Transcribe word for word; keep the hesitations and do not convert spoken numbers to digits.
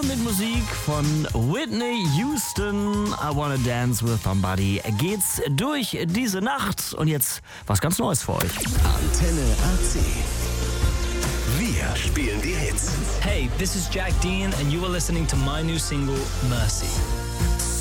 mit Musik von Whitney Houston. I Wanna Dance with Somebody geht's durch diese Nacht. Und jetzt was ganz Neues für euch. Antenne A C. Wir spielen die Hits. Hey, this is Jack Dean and you are listening to my new single, Mercy.